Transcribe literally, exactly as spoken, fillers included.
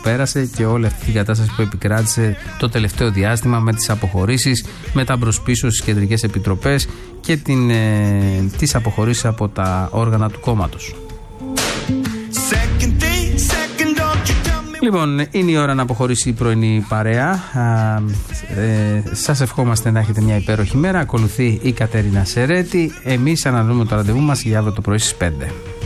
πέρασε και όλη αυτή την κατάσταση που επικράτησε το τελευταίο διάστημα με τις αποχωρήσεις, με τα μπρος-πίσω στις κεντρικές επιτροπές και την, ε, τις αποχωρήσεις από τα όργανα του κόμματος. Λοιπόν, είναι η ώρα να αποχωρήσει η πρωινή παρέα. Α, ε, σας ευχόμαστε να έχετε μια υπέροχη μέρα. Ακολουθεί η Κατερίνα Σερέτη. Εμείς αναλύουμε το ραντεβού μας για αύριο το πρωί στις πέντε.